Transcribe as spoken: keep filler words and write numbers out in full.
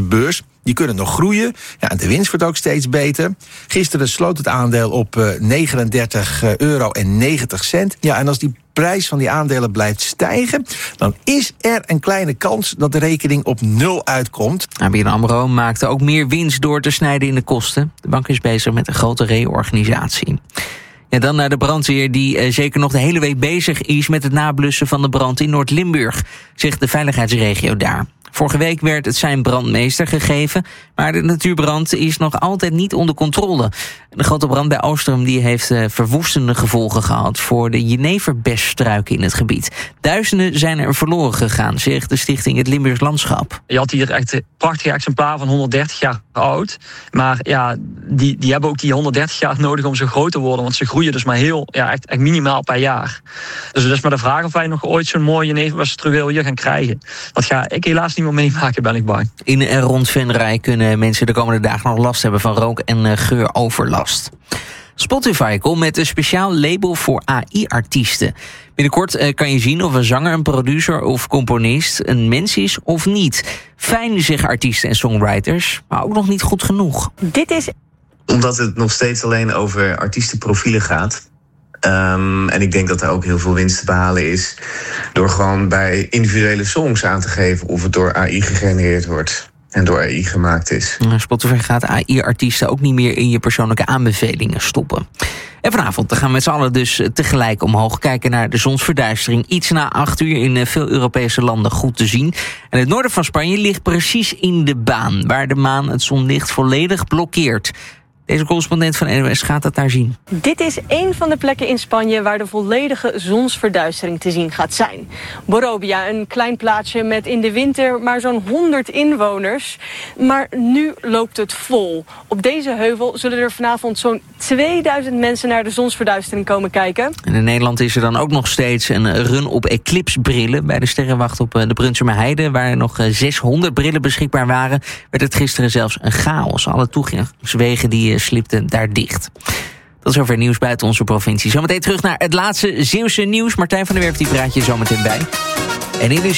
beurs. Die kunnen nog groeien. Ja, en de winst wordt ook steeds beter. Gisteren sloot het aandeel op uh, negenendertig euro en negentig cent. Ja, en als die prijs van die aandelen blijft stijgen, dan is er een kleine kans dat de rekening op nul uitkomt. A B N AMRO maakte ook meer winst door te snijden in de kosten. De bank is bezig met een grote reorganisatie. Ja, dan naar de brandweer die eh, zeker nog de hele week bezig is met het nablussen van de brand in Noord-Limburg, zegt de veiligheidsregio daar. Vorige week werd het zijn brandmeester gegeven, maar de natuurbrand is nog altijd niet onder controle. De grote brand bij Oostrum die heeft uh, verwoestende gevolgen gehad voor de jeneverbesstruiken in het gebied. Duizenden zijn er verloren gegaan, zegt de stichting Het Limburgs Landschap. Je had hier echt een prachtige exemplaar van honderddertig jaar oud. Maar ja, die, die hebben ook die honderddertig jaar nodig om zo groot te worden. Want ze groeien dus maar heel, ja, echt, echt minimaal per jaar. Dus het is maar de vraag of wij nog ooit zo'n mooie jeneverbestruweel hier gaan krijgen. Dat ga ik helaas niet meer meemaken, ben ik bang. In en rond Venray kunnen mensen de komende dagen nog last hebben van rook- en geuroverlast. Spotify komt met een speciaal label voor A I-artiesten. Binnenkort eh, kan je zien of een zanger, een producer of componist een mens is of niet. Fijn, zeggen artiesten en songwriters, maar ook nog niet goed genoeg. Dit is... Omdat het nog steeds alleen over artiestenprofielen gaat. Um, en ik denk dat er ook heel veel winst te behalen is door gewoon bij individuele songs aan te geven of het door A I gegenereerd wordt en door A I gemaakt is. Spotify gaat A I-artiesten ook niet meer in je persoonlijke aanbevelingen stoppen. En vanavond dan gaan we met z'n allen dus tegelijk omhoog kijken naar de zonsverduistering. Iets na acht uur in veel Europese landen goed te zien. En het noorden van Spanje ligt precies in de baan, waar de maan het zonlicht volledig blokkeert. Deze correspondent van N O S gaat dat daar zien. Dit is een van de plekken in Spanje waar de volledige zonsverduistering te zien gaat zijn. Borovia, een klein plaatsje met in de winter maar zo'n honderd inwoners. Maar nu loopt het vol. Op deze heuvel zullen er vanavond zo'n tweeduizend mensen naar de zonsverduistering komen kijken. En in Nederland is er dan ook nog steeds een run op eclipsebrillen. Bij de Sterrenwacht op de Brunsumer Heide, waar er nog zeshonderd brillen beschikbaar waren, werd het gisteren zelfs een chaos. Alle toegangswegen die slipten daar dicht. Dat is over nieuws buiten onze provincie. Zometeen terug naar het laatste Zeeuwse nieuws. Martijn van der Werf die praat je zometeen bij. En in de